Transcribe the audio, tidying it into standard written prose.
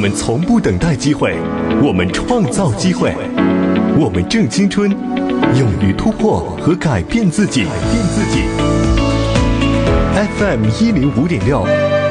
们从不等待机会，我们创造机会。我们正青春，勇于突破和改变自己。FM 105.6